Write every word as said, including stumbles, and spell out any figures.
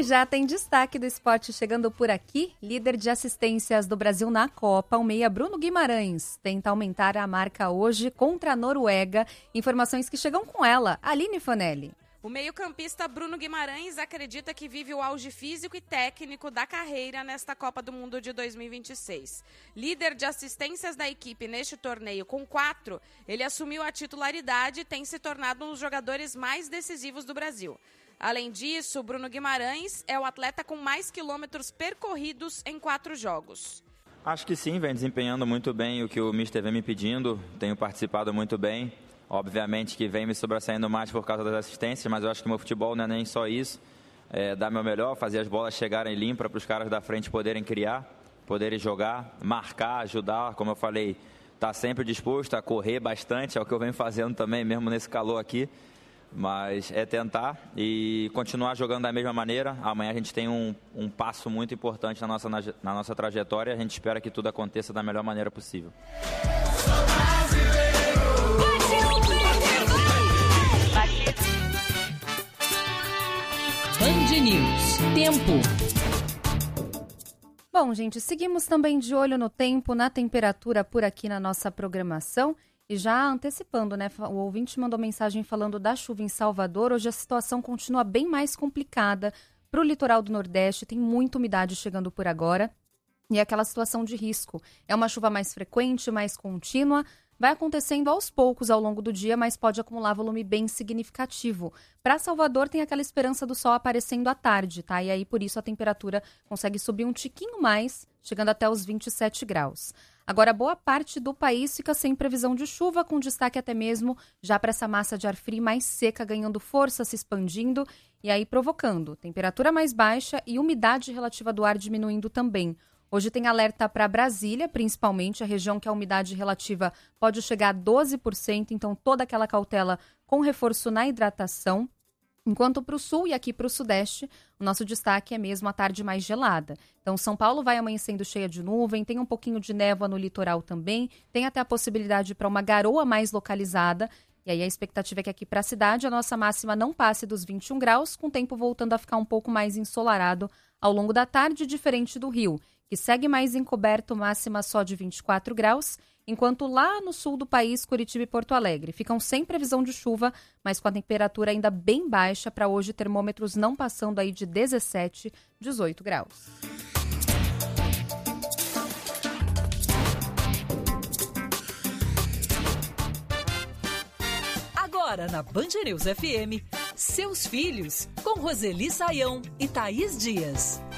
E já tem destaque do esporte chegando por aqui. Líder de assistências do Brasil na Copa, o meia Bruno Guimarães tenta aumentar a marca hoje contra a Noruega. Informações que chegam com ela, Aline Fonelli. O meio-campista Bruno Guimarães acredita que vive o auge físico e técnico da carreira nesta Copa do Mundo de dois mil e vinte e seis. Líder de assistências da equipe neste torneio com quatro, ele assumiu a titularidade e tem se tornado um dos jogadores mais decisivos do Brasil. Além disso, Bruno Guimarães é o atleta com mais quilômetros percorridos em quatro jogos. Acho que sim, vem desempenhando muito bem o que o mister vem me pedindo, tenho participado muito bem. Obviamente que vem me sobressaindo mais por causa das assistências, mas eu acho que meu futebol não é nem só isso. É dar meu melhor, fazer as bolas chegarem limpas para os caras da frente poderem criar, poderem jogar, marcar, ajudar, como eu falei, tá sempre disposto a correr bastante, é o que eu venho fazendo também, mesmo nesse calor aqui. Mas é tentar e continuar jogando da mesma maneira. Amanhã a gente tem um, um passo muito importante na nossa, na, na nossa trajetória. A gente espera que tudo aconteça da melhor maneira possível. Band News. Tempo. Bom, gente, seguimos também de olho no tempo, na temperatura por aqui na nossa programação. E já antecipando, né, o ouvinte mandou mensagem falando da chuva em Salvador. Hoje a situação continua bem mais complicada para o litoral do Nordeste. Tem muita umidade chegando por agora e é aquela situação de risco. É uma chuva mais frequente, mais contínua. Vai acontecendo aos poucos ao longo do dia, mas pode acumular volume bem significativo. Para Salvador tem aquela esperança do sol aparecendo à tarde, tá? E aí por isso a temperatura consegue subir um tiquinho mais, chegando até os vinte e sete graus. Agora, boa parte do país fica sem previsão de chuva, com destaque até mesmo já para essa massa de ar frio mais seca, ganhando força, se expandindo e aí provocando temperatura mais baixa e umidade relativa do ar diminuindo também. Hoje tem alerta para Brasília, principalmente a região que a umidade relativa pode chegar a doze por cento, então toda aquela cautela com reforço na hidratação. Enquanto para o sul e aqui para o sudeste, o nosso destaque é mesmo a tarde mais gelada. Então, São Paulo vai amanhecendo cheia de nuvem, tem um pouquinho de névoa no litoral também, tem até a possibilidade para uma garoa mais localizada. E aí a expectativa é que aqui para a cidade a nossa máxima não passe dos vinte e um graus, com o tempo voltando a ficar um pouco mais ensolarado ao longo da tarde, diferente do Rio, que segue mais encoberto, máxima só de vinte e quatro graus, enquanto lá no sul do país, Curitiba e Porto Alegre ficam sem previsão de chuva, mas com a temperatura ainda bem baixa para hoje, termômetros não passando aí de dezessete, dezoito graus. Agora na Band News F M, seus filhos, com Roseli Saião e Thaís Dias.